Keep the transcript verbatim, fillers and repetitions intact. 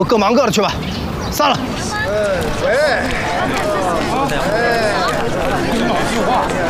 各忙各的去吧，散了。 嗯，喂。哎。